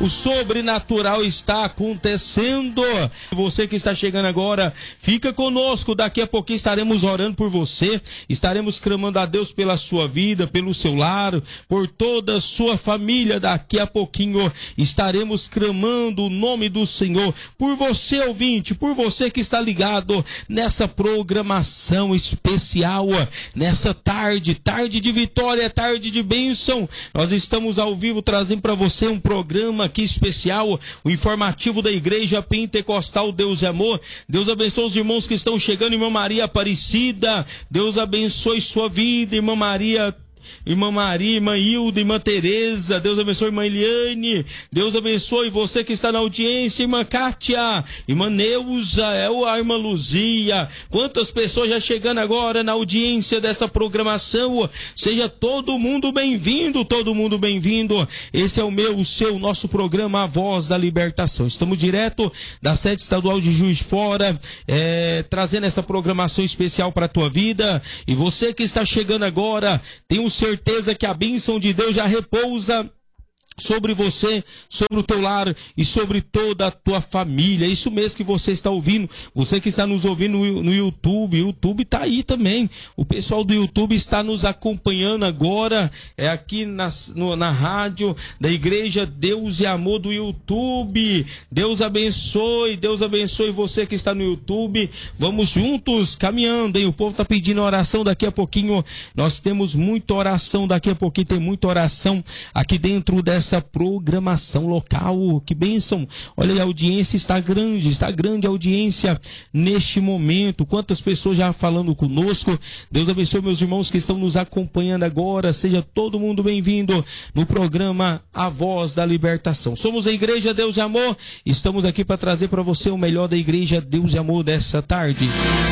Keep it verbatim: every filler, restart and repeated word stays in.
o sobrenatural está acontecendo. Você que está chegando agora, fica conosco, daqui a pouquinho estaremos orando por você, estaremos clamando a Deus pela sua vida, pelo seu lar, por toda a sua família. Daqui a pouquinho estaremos clamando o nome do Senhor por você, ouvinte, por você que está ligado nessa programação especial, nessa tarde, tarde de vitória, tarde de bênção. Nós estamos ao vivo trazendo para você um programa aqui especial, o informativo da Igreja Pentecostal Deus é Amor. Deus abençoe os irmãos que estão chegando, irmã Maria Aparecida, Deus abençoe sua vida, irmã Maria Irmã Maria, irmã Hilda, irmã Tereza, Deus abençoe irmã Eliane, Deus abençoe você que está na audiência, irmã Kátia, irmã Neuza, é a irmã Luzia, quantas pessoas já chegando agora na audiência dessa programação. Seja todo mundo bem-vindo, todo mundo bem-vindo. Esse é o meu, o seu, nosso programa A Voz da Libertação. Estamos direto da sede estadual de Juiz de Fora, é, trazendo essa programação especial para a tua vida. E você que está chegando agora, tenho certeza que a bênção de Deus já repousa sobre você, sobre o teu lar e sobre toda a tua família. Isso mesmo que você está ouvindo, você que está nos ouvindo no, no YouTube, o YouTube está aí também, o pessoal do YouTube está nos acompanhando agora, é aqui na, no, na rádio da Igreja Deus e Amor do YouTube. Deus abençoe, Deus abençoe você que está no YouTube. Vamos juntos caminhando, hein? O povo está pedindo oração, daqui a pouquinho nós temos muita oração, daqui a pouquinho tem muita oração aqui dentro dessa essa programação local. Que bênção! Olha aí, a audiência está grande, está grande a audiência neste momento. Quantas pessoas já falando conosco. Deus abençoe meus irmãos que estão nos acompanhando agora. Seja todo mundo bem-vindo no programa A Voz da Libertação. Somos a Igreja Deus e Amor. Estamos aqui para trazer para você o melhor da Igreja Deus e Amor dessa tarde.